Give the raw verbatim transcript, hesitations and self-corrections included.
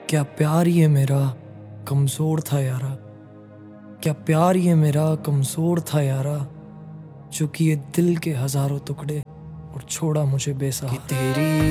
क्या प्यार ये मेरा कमजोर था यारा, क्या प्यार ये मेरा कमजोर था यारा, जो कि ये दिल के हजारों टुकड़े और छोड़ा मुझे बेसहारा। तेरी